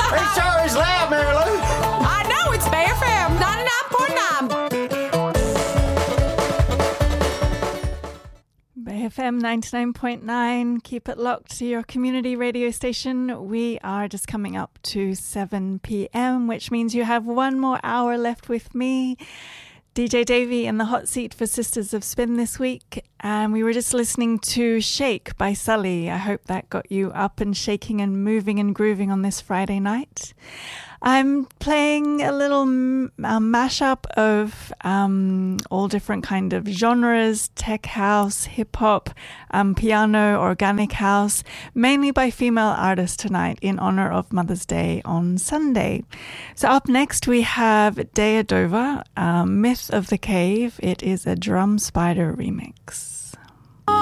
It sure is loud, Mary Lou. I know, it's Bay FM 99.9. Bay FM 99.9. Keep it locked to your community radio station. We are just coming up to 7 p.m., which means you have one more hour left with me, DJ Davey, in the hot seat for Sisters of Spin this week. And we were just listening to Shake by Sully. I hope that got you up and shaking and moving and grooving on this Friday night. I'm playing a little mashup of all different kind of genres, tech house, hip-hop, piano, organic house, mainly by female artists tonight in honor of Mother's Day on Sunday. So up next we have Deadova, Myth of the Cave. It is a Drum Spider remix.